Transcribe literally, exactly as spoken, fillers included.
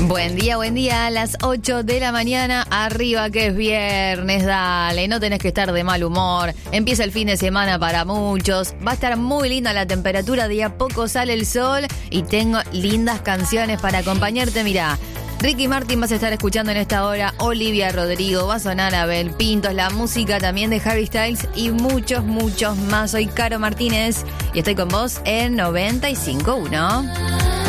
Buen día, buen día, a las ocho de la mañana, arriba que es viernes, dale, no tenés que estar de mal humor, empieza el fin de semana para muchos, va a estar muy linda la temperatura, de a poco sale el sol y tengo lindas canciones para acompañarte, mirá. Ricky Martin vas a estar escuchando en esta hora, Olivia Rodrigo, va a sonar Abel Pintos, la música también de Harry Styles y muchos, muchos más. Soy Caro Martínez y estoy con vos en noventa y cinco punto uno.